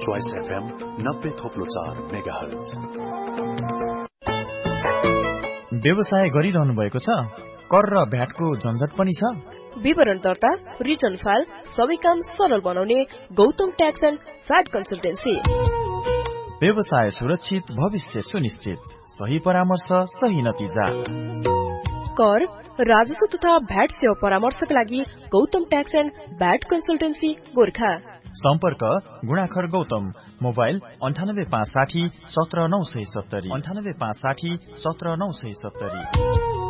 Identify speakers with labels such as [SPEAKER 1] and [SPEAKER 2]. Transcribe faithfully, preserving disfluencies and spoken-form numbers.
[SPEAKER 1] Choice FM नब्बे थोप्लो चार megahertz.
[SPEAKER 2] व्यवसाय गरिरहनु भएको छ? कर र भ्याटको झन्झट पनि छ?
[SPEAKER 3] विवरण दर्ता, रिटर्न फाइल सबै काम सरल बनाउने Gautam tax and VAT consultancy.
[SPEAKER 2] व्यवसाय सुरक्षित, भविष्य सुनिश्चित, सही परामर्श, सही नतिजा।
[SPEAKER 3] कर, राजस्व तथा भ्याट सेवा परामर्शका लागि Gautam tax and VAT consultancy Gorkha.
[SPEAKER 2] सम्पर्क गुणाखर गौतम, मोबाइल अन्ठानब्बे पाँच साठी सत्र नौ सय सत्तरी अन्ठानब्बे पाँच साठी सत्र नौ सय सत्तरी।